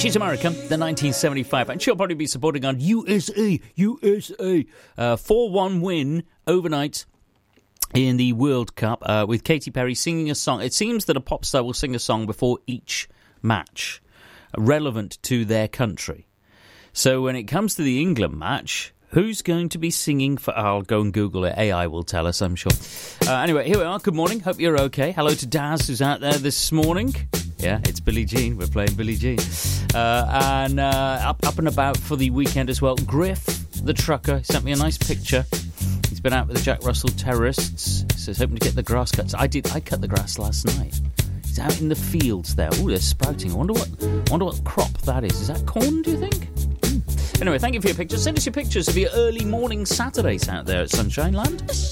She's American, the 1975, and she'll probably be supporting on USA. 4-1 win overnight in the World Cup with Katy Perry singing a song. It seems that a pop star will sing a song before each match relevant to their country. So when it comes to the England match, who's going to be singing for... I'll go and Google it. AI will tell us, I'm sure. Anyway, here we are. Good morning. Hope you're okay. Hello to Daz, who's out there this morning. Yeah, it's Billie Jean. We're playing Billie Jean. And up and about for the weekend as well. Griff, the trucker, sent me a nice picture. He's been out with the Jack Russell terrorists. So he's hoping to get the grass cut. I cut the grass last night. He's out in the fields there. Oh, they're sprouting. I wonder what crop that is. Is that corn, do you think? Anyway, thank you for your pictures. Send us your pictures of your early morning Saturdays out there at Sunshine Land.